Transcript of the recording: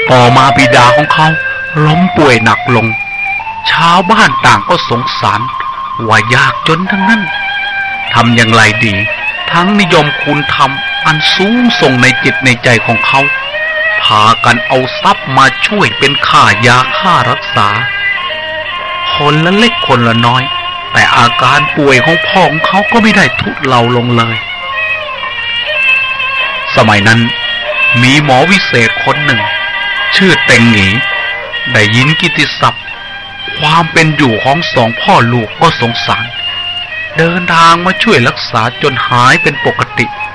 ต่อมาบิดาของเขาล้มป่วยหนักลงชาวบ้านต่างก็สงสารว่ายากจนทั้งนั้นทำอย่างไรดีทั้งนิยมคุณธรรมอันสูงส่งในจิตในใจของเขาพากันเอาทรัพย์มาช่วยเป็นค่ายาค่ารักษาคนละเล็กคนละน้อยแต่อาการป่วยของพ่อของเขาก็ไม่ได้ทุเลาลงเลยสมัยนั้นมีหมอวิเศษคนหนึ่งชื่อเต็งหงีได้ยินกิตติศัพท์ความเป็นอยู่ของสองพ่อลูกก็สงสารเดินทางมาช่วยรักษาจนหายเป็นปกติ